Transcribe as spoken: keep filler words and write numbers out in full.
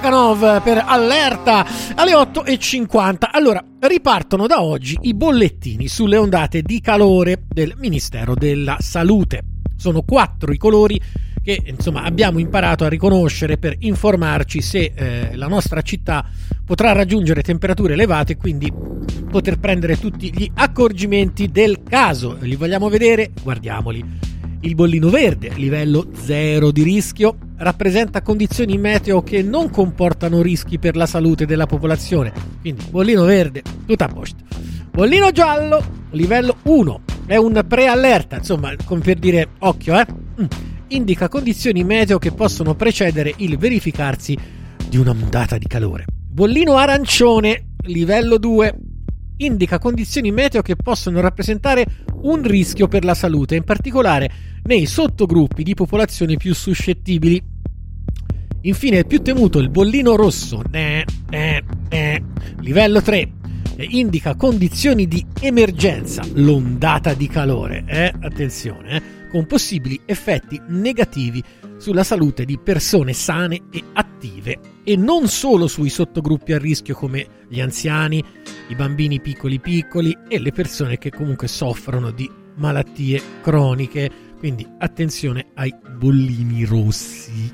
Stakhanov per Allerta alle otto e cinquanta. Allora, ripartono da oggi i bollettini sulle ondate di calore del Ministero della Salute. Sono quattro i colori che insomma abbiamo imparato a riconoscere per informarci se eh, la nostra città potrà raggiungere temperature elevate e quindi poter prendere tutti gli accorgimenti del caso. Li vogliamo vedere? Guardiamoli. Il bollino verde, livello zero di rischio, rappresenta condizioni meteo che non comportano rischi per la salute della popolazione. Quindi bollino verde, tutto a posto. Bollino giallo, livello uno, è un preallerta, insomma, come per dire occhio, eh? Mm. Indica condizioni meteo che possono precedere il verificarsi di un'ondata di calore. Bollino arancione, livello due, indica condizioni meteo che possono rappresentare un rischio per la salute, in particolare nei sottogruppi di popolazioni più suscettibili. Infine il più temuto, il bollino rosso, eh, eh, eh, livello tre, eh, indica condizioni di emergenza, l'ondata di calore, eh, attenzione, eh, con possibili effetti negativi sulla salute di persone sane e attive, e non solo sui sottogruppi a rischio come gli anziani, i bambini piccoli piccoli e le persone che comunque soffrono di malattie croniche. Quindi attenzione ai bollini rossi.